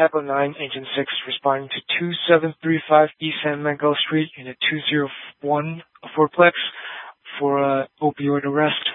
Echo 9, Agent 6, responding to 2735 East San Miguel Street in a 201 fourplex for opioid arrest.